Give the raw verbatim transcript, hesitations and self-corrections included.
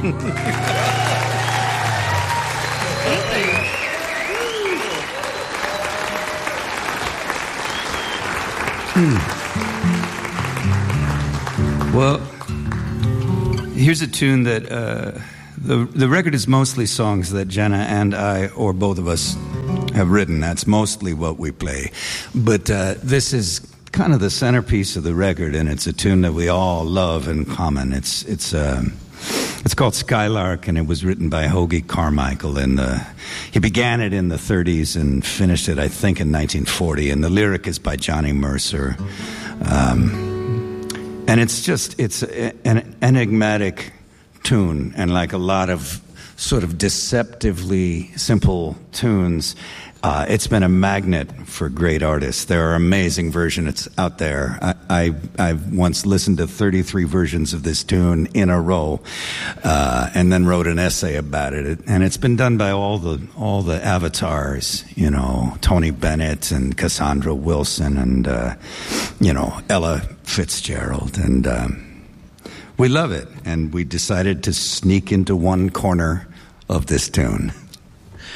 Hmm. Well, here's a tune that uh, the the record is mostly songs that Jenna and I, or both of us, have written. That's mostly what we play. But uh, this is kind of the centerpiece of the record, and it's a tune that we all love in common. It's it's um, it's called Skylark, and it was written by Hoagy Carmichael. And he began it in the thirties and finished it, I think, in nineteen forty. And the lyric is by Johnny Mercer. Um, and it's just, it's an enigmatic tune, and like a lot of sort of deceptively simple tunes, uh, it's been a magnet for great artists. There are amazing versions out there. I, I, I've once listened to thirty-three versions of this tune in a row, uh, and then wrote an essay about it. And it's been done by all the all the avatars, you know, Tony Bennett and Cassandra Wilson and, uh, you know, Ella Fitzgerald. And um, we love it. And we decided to sneak into one corner of this tune.